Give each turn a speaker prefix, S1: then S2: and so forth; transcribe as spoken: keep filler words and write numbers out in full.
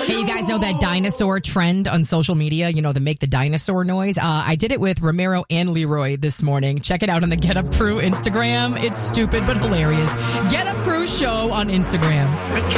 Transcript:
S1: Hey, you guys know that dinosaur trend on social media? You know, the make the dinosaur noise? Uh, I did it with Romero and Leroy this morning. Check it out on the Get Up Crew Instagram. It's stupid but hilarious. Get Up Crew Show on Instagram.